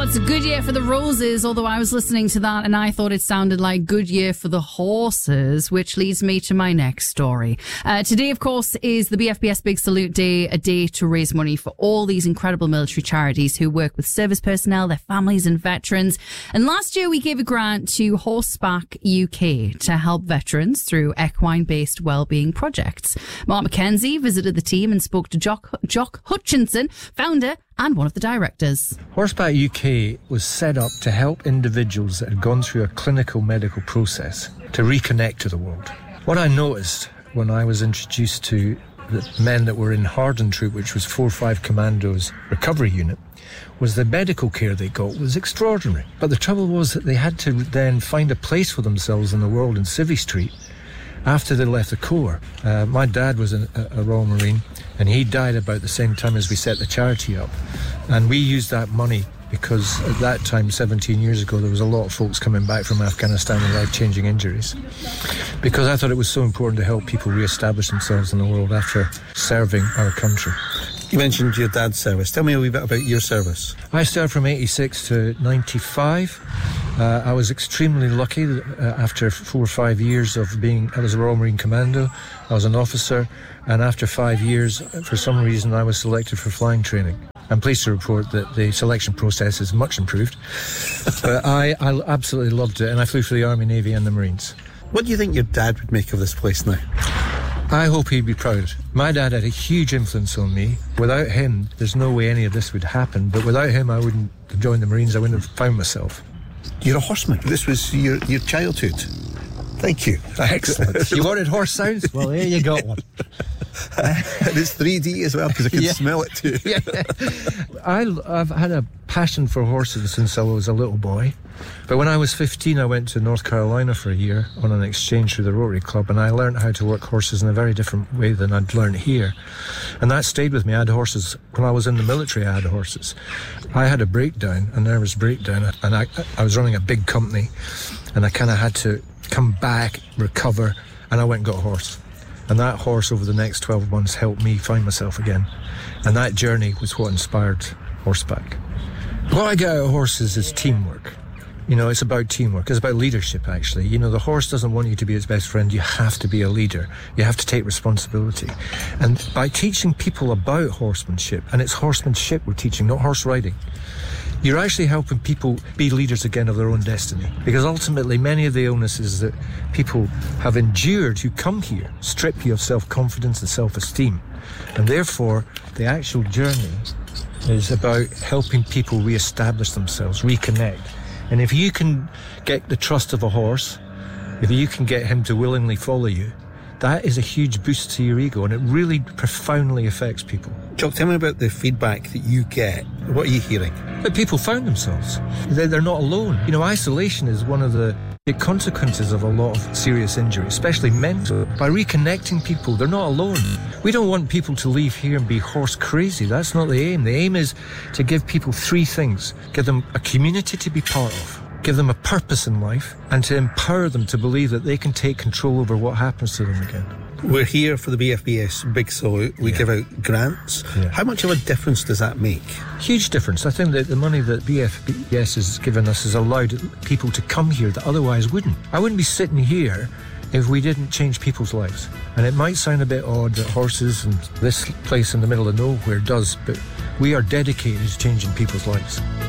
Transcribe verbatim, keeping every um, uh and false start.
it's a good year for the roses, although I was listening to that and I thought it sounded like good year for the horses, which leads me to my next story. Uh, today, of course, is the B F B S Big Salute Day, a day to raise money for all these incredible military charities who work with service personnel, their families and veterans. And last year we gave a grant to Horseback U K to help veterans through equine-based wellbeing projects. Mark McKenzie visited the team and spoke to Jock, Jock Hutchinson, founder and one of the directors. Horseback U K was set up to help individuals that had gone through a clinical medical process to reconnect to the world. What I noticed when I was introduced to the men that were in Harden Troop, which was four five Commandos recovery unit, was the medical care they got was extraordinary. But the trouble was that they had to then find a place for themselves in the world in Civvy Street after they left the Corps. Uh, my dad was a, a Royal Marine, and he died about the same time as we set the charity up. And we used that money because at that time, seventeen years ago, there was a lot of folks coming back from Afghanistan with life-changing injuries. Because I thought it was so important to help people re-establish themselves in the world after serving our country. You mentioned your dad's service. Tell me a wee bit about your service. I served from eighty-six to ninety-five. Uh, I was extremely lucky uh, after four or five years of being, I was a Royal Marine Commando, I was an officer, and after five years, for some reason, I was selected for flying training. I'm pleased to report that the selection process is much improved. But I, I absolutely loved it, and I flew for the Army, Navy and the Marines. What do you think your dad would make of this place now? I hope he'd be proud. My dad had a huge influence on me. Without him, there's no way any of this would happen. But without him, I wouldn't have joined the Marines. I wouldn't have found myself. You're a horseman. This was your, your childhood. Thank you. Excellent. You wanted horse sounds? Well, there you got one. And it's three D as well, because I can Yeah. smell it too. Yeah. I, I've had a passion for horses since I was a little boy. But when I was fifteen, I went to North Carolina for a year on an exchange through the Rotary Club, and I learned how to work horses in a very different way than I'd learned here. And that stayed with me. I had horses. When I was in the military, I had horses. I had a breakdown, a nervous breakdown, and I, I was running a big company, and I kind of had to come back, recover, and I went and got a horse. And that horse over the next twelve months helped me find myself again. And that journey was what inspired Horseback. What I get out of horses is teamwork. You know, it's about teamwork. It's about leadership, actually. You know, the horse doesn't want you to be its best friend. You have to be a leader. You have to take responsibility. And by teaching people about horsemanship, and it's horsemanship we're teaching, not horse riding, you're actually helping people be leaders again of their own destiny. Because ultimately, many of the illnesses that people have endured who come here strip you of self-confidence and self-esteem. And therefore, the actual journey is about helping people re-establish themselves, reconnect. And if you can get the trust of a horse, if you can get him to willingly follow you, that is a huge boost to your ego, and it really profoundly affects people. Jock, tell me about the feedback that you get. What are you hearing? That people found themselves. They're, they're not alone. You know, isolation is one of the big consequences of a lot of serious injury, especially mental. By reconnecting people, they're not alone. We don't want people to leave here and be horse crazy. That's not the aim. The aim is to give people three things. Give them a community to be part of, give them a purpose in life, and to empower them to believe that they can take control over what happens to them again. We're here for the B F B S Big Salute. We Yeah. give out grants. Yeah. How much of a difference does that make? Huge difference. I think that the money that B F B S has given us has allowed people to come here that otherwise wouldn't. I wouldn't be sitting here if we didn't change people's lives. And it might sound a bit odd that horses and this place in the middle of nowhere does, but we are dedicated to changing people's lives.